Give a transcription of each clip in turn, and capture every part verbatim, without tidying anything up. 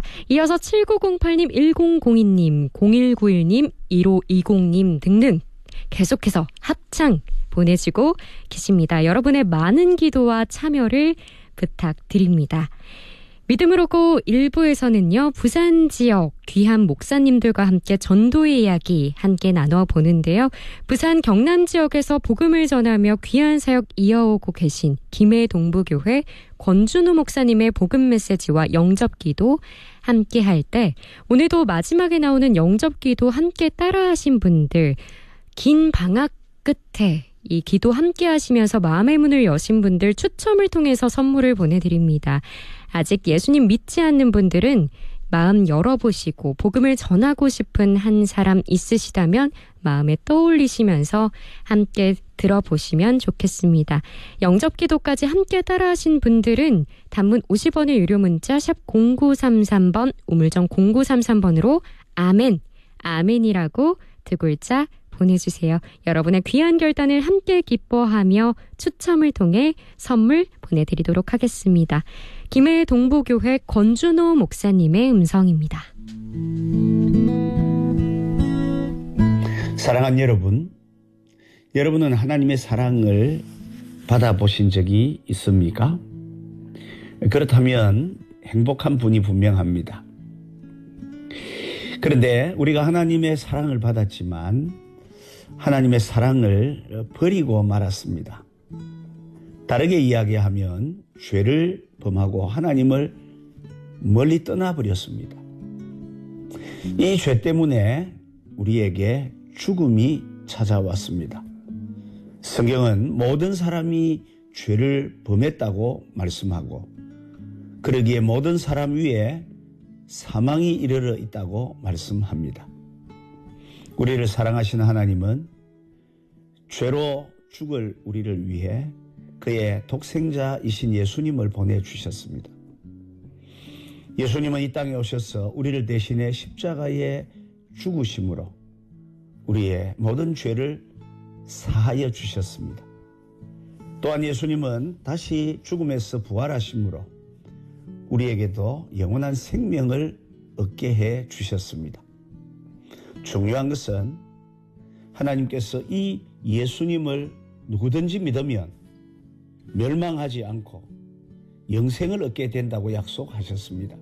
이어서 칠구공팔 님, 일공공이 님, 공일구일 님, 일오이공 님 등등 계속해서 합창 보내주고 계십니다. 여러분의 많은 기도와 참여를 부탁드립니다. 믿음으로 고 일 부에서는요. 부산 지역 귀한 목사님들과 함께 전도의 이야기 함께 나눠보는데요. 부산 경남 지역에서 복음을 전하며 귀한 사역 이어오고 계신 김해 동부교회 권준호 목사님의 복음 메시지와 영접기도 함께 할 때 오늘도 마지막에 나오는 영접기도 함께 따라하신 분들 긴 방학 끝에 이 기도 함께 하시면서 마음의 문을 여신 분들 추첨을 통해서 선물을 보내드립니다. 아직 예수님 믿지 않는 분들은 마음 열어보시고 복음을 전하고 싶은 한 사람 있으시다면 마음에 떠올리시면서 함께 들어보시면 좋겠습니다. 영접기도까지 함께 따라하신 분들은 단문 오십 원의 유료 문자 샵 공구삼삼 번 우물정 공구삼삼 번으로 아멘, 아멘이라고 두 글자 보내주세요. 여러분의 귀한 결단을 함께 기뻐하며 추첨을 통해 선물 보내드리도록 하겠습니다. 김해 동부교회 권준호 목사님의 음성입니다. 사랑하는 여러분, 여러분은 하나님의 사랑을 받아보신 적이 있습니까? 그렇다면 행복한 분이 분명합니다. 그런데 우리가 하나님의 사랑을 받았지만 하나님의 사랑을 버리고 말았습니다. 다르게 이야기하면 죄를 범하고 하나님을 멀리 떠나버렸습니다. 이 죄 때문에 우리에게 죽음이 찾아왔습니다. 성경은 모든 사람이 죄를 범했다고 말씀하고 그러기에 모든 사람 위에 사망이 이르러 있다고 말씀합니다. 우리를 사랑하시는 하나님은 죄로 죽을 우리를 위해 그의 독생자이신 예수님을 보내주셨습니다. 예수님은 이 땅에 오셔서 우리를 대신해 십자가에 죽으심으로 우리의 모든 죄를 사하여 주셨습니다. 또한 예수님은 다시 죽음에서 부활하심으로 우리에게도 영원한 생명을 얻게 해 주셨습니다. 중요한 것은 하나님께서 이 예수님을 누구든지 믿으면 멸망하지 않고 영생을 얻게 된다고 약속하셨습니다.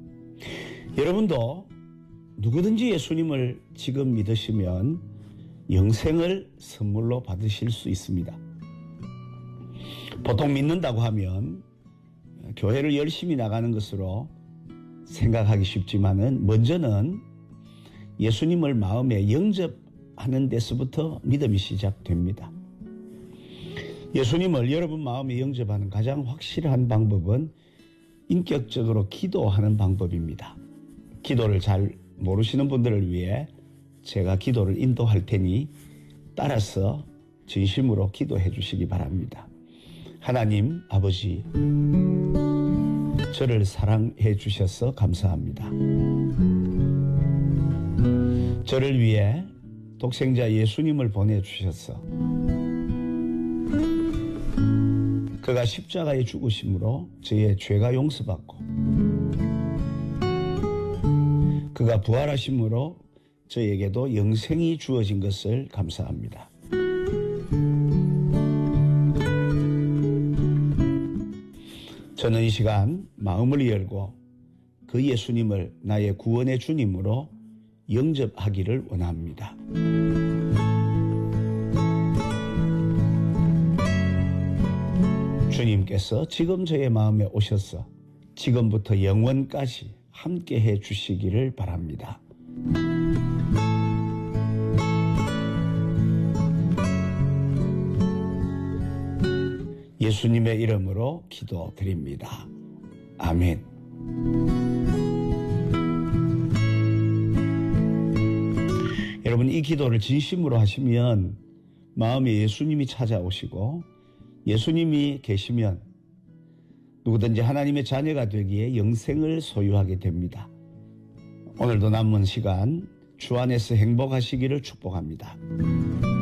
여러분도 누구든지 예수님을 지금 믿으시면 영생을 선물로 받으실 수 있습니다. 보통 믿는다고 하면 교회를 열심히 나가는 것으로 생각하기 쉽지만은 먼저는 예수님을 마음에 영접하는 데서부터 믿음이 시작됩니다. 예수님을 여러분 마음에 영접하는 가장 확실한 방법은 인격적으로 기도하는 방법입니다. 기도를 잘 모르시는 분들을 위해 제가 기도를 인도할 테니 따라서 진심으로 기도해 주시기 바랍니다. 하나님 아버지, 저를 사랑해 주셔서 감사합니다. 저를 위해 독생자 예수님을 보내주셔서 그가 십자가에 죽으심으로 저의 죄가 용서받고 그가 부활하심으로 저에게도 영생이 주어진 것을 감사합니다. 저는 이 시간 마음을 열고 그 예수님을 나의 구원의 주님으로 영접하기를 원합니다. 주님께서 지금 저의 마음에 오셔서 지금부터 영원까지 함께 해 주시기를 바랍니다. 예수님의 이름으로 기도드립니다. 아멘. 여러분, 이 기도를 진심으로 하시면 마음에 예수님이 찾아오시고 예수님이 계시면 누구든지 하나님의 자녀가 되기에 영생을 소유하게 됩니다. 오늘도 남은 시간 주 안에서 행복하시기를 축복합니다.